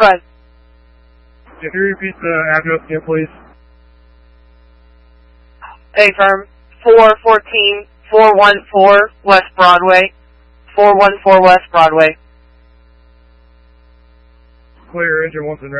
ahead. Can you repeat the address again, please? A firm, 414 West Broadway. 414 West Broadway. Clear, engine 1's in